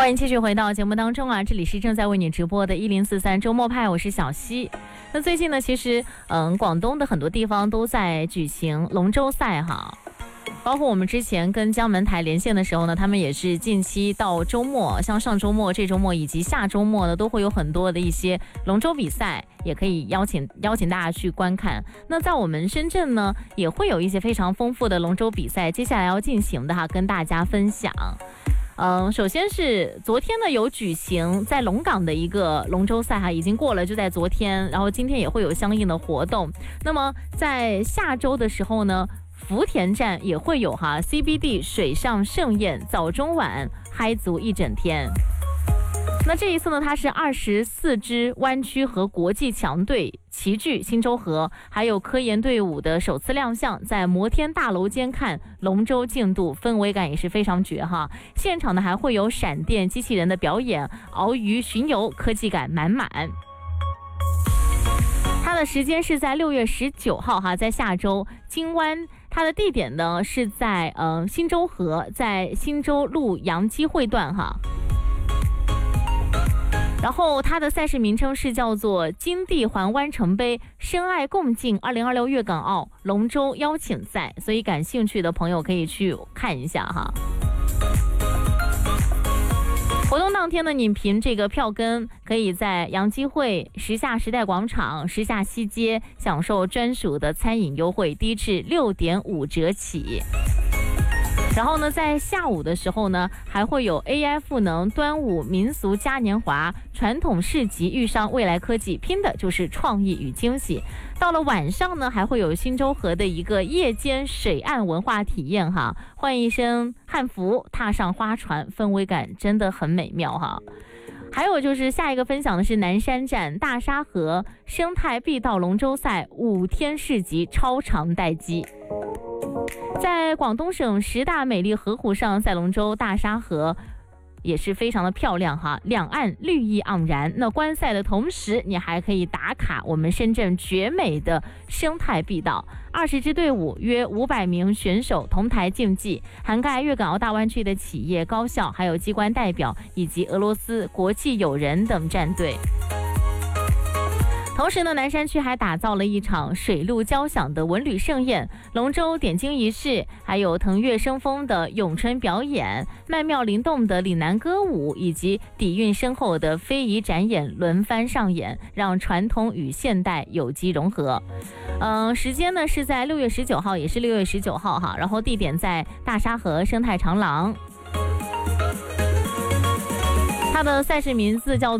欢迎继续回到节目当中啊，这里是正在为你直播的1043周末派，我是小溪。那最近呢，其实广东的很多地方都在举行龙舟赛哈。包括我们之前跟江门台连线的时候呢，他们也是近期到周末，像上周末、这周末以及下周末呢，都会有很多的一些龙舟比赛，也可以邀请大家去观看。那在我们深圳呢，也会有一些非常丰富的龙舟比赛，接下来要进行的哈，跟大家分享。首先是昨天呢有举行在龙岗的一个龙舟赛哈，已经过了，就在昨天，然后今天也会有相应的活动。那么在下周的时候呢，福田站也会有哈 CBD 水上盛宴，早中晚嗨足一整天。那这一次呢，它是24支湾区和国际强队齐聚新洲河，还有科研队伍的首次亮相，在摩天大楼间看龙舟竞渡，氛围感也是非常绝哈。现场呢还会有闪电机器人的表演，鳌鱼巡游，科技感满满。它的时间是在6月19号哈，在下周金湾。它的地点呢是在新洲河，在新洲路洋基会段哈。然后它的赛事名称是叫做金地环湾城杯深爱共进2026粤港澳龙舟邀请赛，所以感兴趣的朋友可以去看一下哈。活动当天呢，你凭这个票根可以在洋基会、时下时代广场、时下西街享受专属的餐饮优惠，低至6.5折起。然后呢，在下午的时候呢，还会有 AI 赋能端午民俗嘉年华传统市集遇上未来科技，拼的就是创意与惊喜。到了晚上呢，还会有新洲河的一个夜间水岸文化体验哈，换一身汉服，踏上花船，氛围感真的很美妙哈。还有就是下一个分享的是南山站大沙河生态碧道龙舟赛5天市集超长待机。在广东省10大美丽河湖上赛龙舟，大沙河也是非常的漂亮哈，两岸绿意盎然。那观赛的同时，你还可以打卡我们深圳绝美的生态碧道。20支队伍，约500名选手同台竞技，涵盖粤港澳大湾区的企业、高校，还有机关代表以及俄罗斯国际友人等战队。同时呢，南山区还打造了一场水陆交响的文旅盛宴，龙舟点睛仪式，还有腾跃生风的咏春表演，曼妙灵动的岭南歌舞，以及底蕴深厚的非遗展演轮番上演，让传统与现代有机融合。时间呢是在6月19号，也是6月19号哈，然后地点在大沙河生态长廊。它的赛事名字叫